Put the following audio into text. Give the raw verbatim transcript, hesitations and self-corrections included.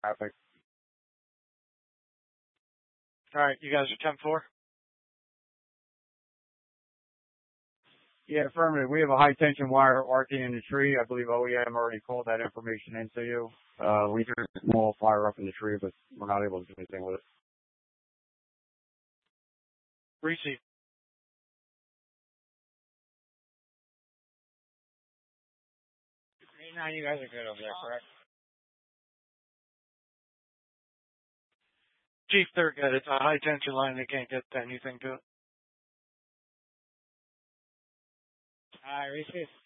traffic. All right, you guys are ten four? Yeah, affirmative. We have a high tension wire arcing in the tree. I believe O E M already called that information into you. Uh, we heard a small fire up in the tree, but we're not able to do anything with it. Receive. Now you guys are good over there, correct? Chief, they're good. It's a high tension line. They can't get anything to it. All right, receive.